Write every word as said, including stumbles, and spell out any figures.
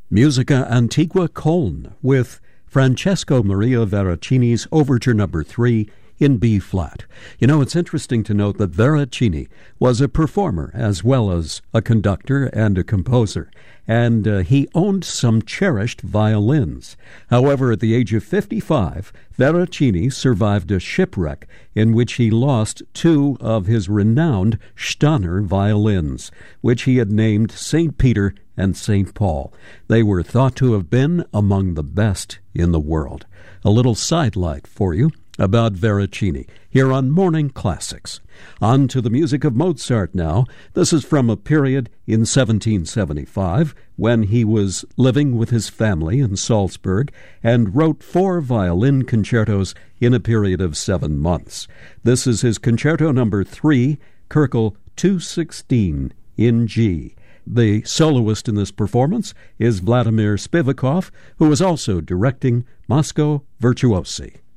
Musica Antigua Colne with Francesco Maria Veracini's Overture Number Three in B-flat. You know, it's interesting to note that Veracini was a performer as well as a conductor and a composer, and uh, he owned some cherished violins. However, at the age of fifty-five, Veracini survived a shipwreck in which he lost two of his renowned Stanner violins, which he had named Saint Peter and Saint Paul. They were thought to have been among the best in the world. A little sidelight for you about Veracini here on Morning Classics. On to the music of Mozart now. This is from a period in seventeen seventy-five when he was living with his family in Salzburg and wrote four violin concertos in a period of seven months. This is his Concerto Number Three, Köchel two sixteen in G. The soloist in this performance is Vladimir Spivakov, who is also directing Moscow Virtuosi.